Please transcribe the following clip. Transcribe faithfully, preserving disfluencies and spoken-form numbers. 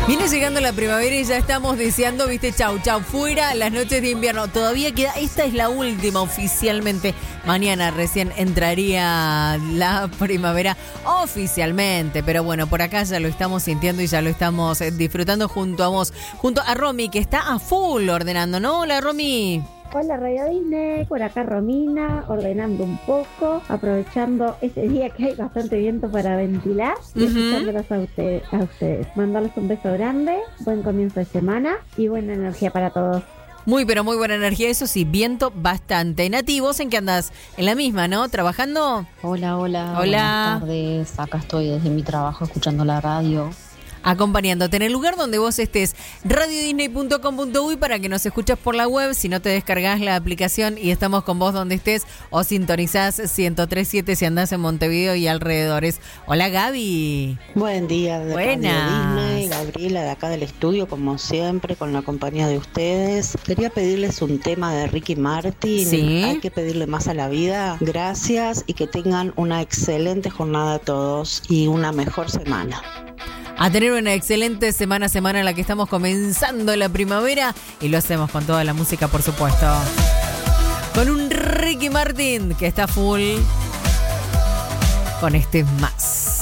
Viene llegando la primavera y ya estamos deseando, viste, chau, chau, fuera las noches de invierno. Todavía queda, esta es la última oficialmente. Mañana recién entraría la primavera oficialmente. Pero bueno, por acá ya lo estamos sintiendo y ya lo estamos disfrutando junto a vos. Junto a Romy, que está a full ordenando, ¿no? Hola, Romy. Hola Radio Disney, por acá Romina, ordenando un poco, aprovechando este día que hay bastante viento para ventilar y uh-huh. escuchándolos a, usted, a ustedes. Mandarles un beso grande, buen comienzo de semana y buena energía para todos. Muy, pero muy buena energía, eso sí, viento bastante. Nati, ¿vos en qué andás? En la misma, ¿no? ¿Trabajando? Hola, hola. Hola. Buenas tardes, acá estoy desde mi trabajo escuchando la radio. Acompañándote en el lugar donde vos estés, radio disney punto com punto uy para que nos escuches por la web, si no te descargas la aplicación y estamos con vos donde estés o sintonizás ciento tres punto siete si andás en Montevideo y alrededores. Hola Gaby. Buen día de Buenas. Radio Disney, Gabriela de acá del estudio como siempre con la compañía de ustedes. Quería pedirles un tema de Ricky Martin, ¿Sí? Hay que pedirle más a la vida. Gracias y que tengan una excelente jornada todos y una mejor semana. A tener una excelente semana, semana en la que estamos comenzando la primavera y lo hacemos con toda la música, por supuesto. Con un Ricky Martin que está full con este Más.